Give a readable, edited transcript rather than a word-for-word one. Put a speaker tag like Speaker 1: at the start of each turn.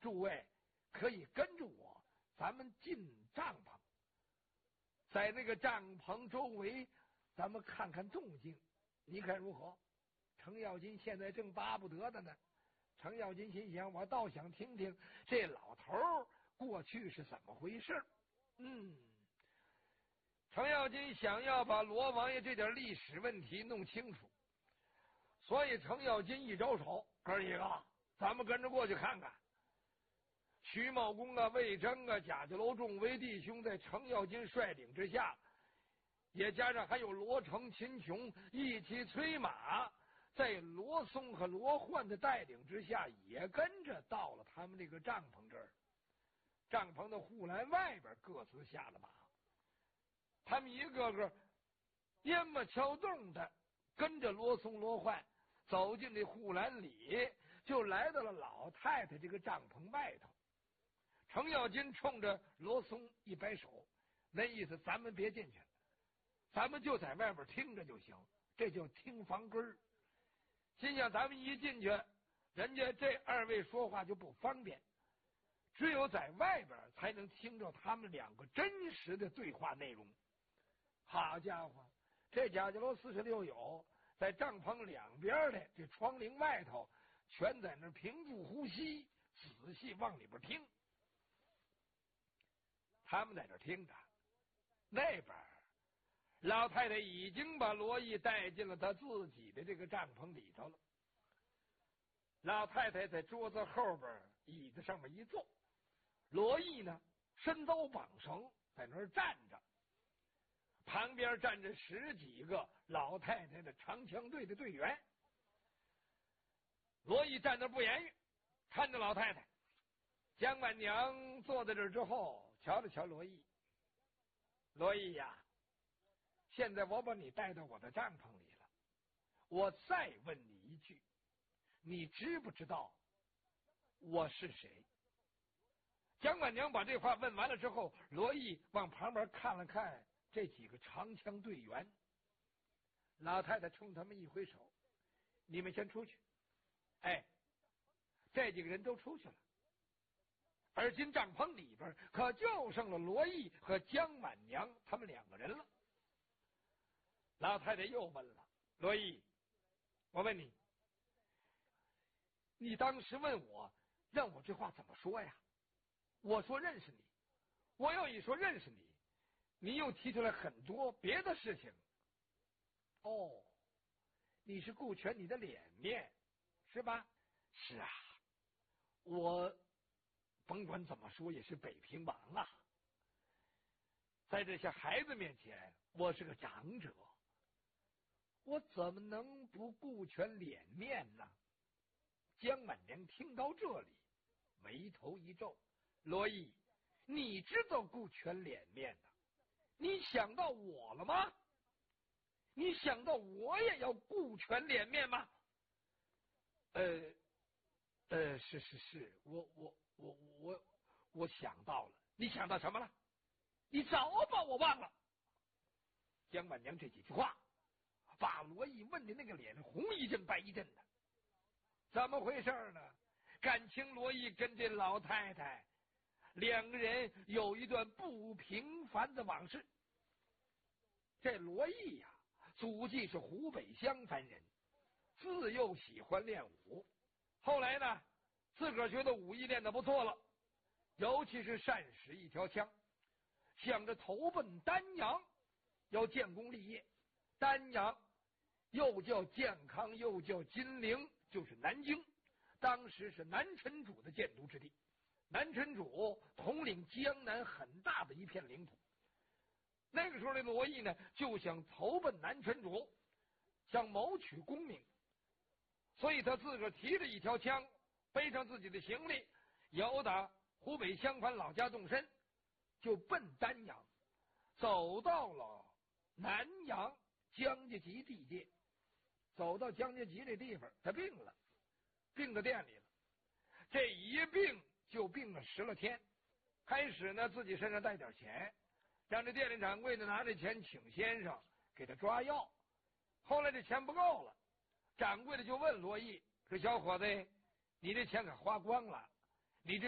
Speaker 1: 诸位可以跟着我，咱们进帐篷，在那个帐篷周围，咱们看看动静，你看如何？”程咬金现在正巴不得的呢。程咬金心想，我倒想听听这老头过去是怎么回事。程咬金想要把罗王爷这点历史问题弄清楚，所以程咬金一招手，哥几个，咱们跟着过去看看。徐茂公啊、魏征啊、贾家楼众位弟兄在程咬金率领之下，也加上还有罗成、秦琼一起催马，在罗松和罗焕的带领之下，也跟着到了他们这个帐篷这儿。帐篷的护栏外边各自下了马，他们一个个烟幕敲洞的跟着罗松、罗焕走进这护栏里，就来到了老太太这个帐篷外头。程咬金冲着罗松一摆手，那意思咱们别进去，咱们就在外边听着就行，这叫听房根儿。心想咱们一进去，人家这二位说话就不方便，只有在外边才能听着他们两个真实的对话内容。好家伙，这贾家楼46友在帐篷两边的这窗棂外头，全在那屏住呼吸，仔细往里边听。他们在这听着，那边老太太已经把罗毅带进了她自己的这个帐篷里头了。老太太在桌子后边椅子上面一坐，罗毅呢身遭绑绳在那儿站着，旁边站着10几个老太太的长枪队的队员。罗毅站那不言语，看着老太太。姜婉娘坐在这儿之后，瞧了瞧罗毅。罗毅呀，现在我把你带到我的帐篷里了，我再问你一句，你知不知道我是谁？姜婉娘把这话问完了之后，罗毅往旁边看了看这几个长枪队员。老太太冲他们一挥手，你们先出去。这几个人都出去了，而今帐篷里边可就剩了罗毅和姜婉娘他们2个人了。老太太又问了，罗毅，我问你，你当时问我，让我这话怎么说呀？我说认识你，我要一说认识你，你又提出来很多别的事情。你是顾全你的脸面是吧？是啊，我甭管怎么说也是北平王啊，在这些孩子面前我是个长者，我怎么能不顾全脸面呢？姜婉娘听到这里眉头一皱，罗毅，你知道顾全脸面呢？你想到我了吗？你想到我也要顾全脸面吗？是，我想到了。你想到什么了？你早把我忘了。姜婉娘这几句话把罗毅问的那个脸红一阵白一阵的。怎么回事呢？感情罗毅跟这老太太2个人有一段不平凡的往事。这罗毅呀，祖籍是湖北襄樊人，自幼喜欢练武，后来呢自个儿觉得武艺练得不错了，尤其是善使一条枪，想着投奔丹阳，要建功立业。丹阳又叫建康又叫金陵，就是南京，当时是南陈主的建都之地。南陈主统领江南很大的一片领土，那个时候的罗毅呢就想投奔南陈主，想谋取功名，所以他自个儿提着一条枪，背上自己的行李，由打湖北襄樊老家动身，就奔丹阳，走到了南阳姜家集地界。走到姜家集这地方，他病了，病在店里了。这一病就病了10来天。开始呢自己身上带点钱，让这店里掌柜的拿着钱请先生给他抓药。后来这钱不够了，掌柜的就问罗毅说，小伙子，你这钱可花光了，